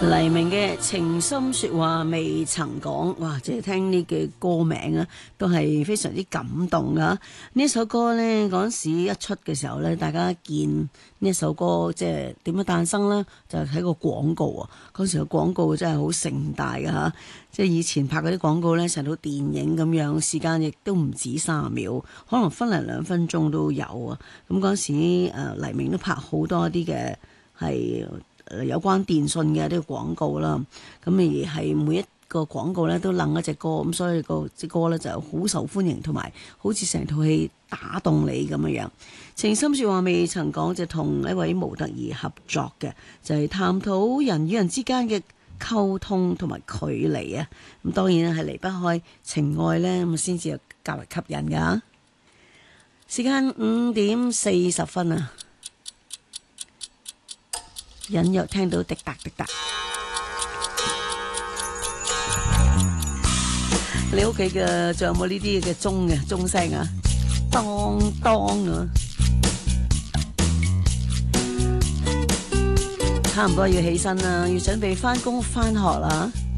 黎明嘅情深說話未曾講，哇！即係聽呢句歌名啊，都係非常之感動噶。呢首歌呢，嗰陣時一出嘅時候呢，大家見呢首歌即係點樣誕生呢？就係睇個廣告啊！嗰時個廣告真係好盛大噶吓，即係以前拍嗰啲廣告呢，成套電影咁樣，時間亦都唔止30秒，可能分零2分鐘都有啊。咁嗰時黎明都拍好多啲嘅係有關電信嘅呢個廣告啦，咁而係每一個廣告咧都楞一隻歌，咁所以隻歌咧就好受歡迎，同埋好似成套戲打動你咁樣。情深說話未曾講，就同一位模特兒合作嘅，就係探討人與人之間嘅溝通同埋距離啊。咁當然係離不開情愛咧，咁先至較為吸引噶。時間5點40分啊！隱約聽到滴答滴答，你屋企嘅仲有冇呢啲嘅鐘聲啊？當當啊！差唔多要起身啦，要準備返工返學啦。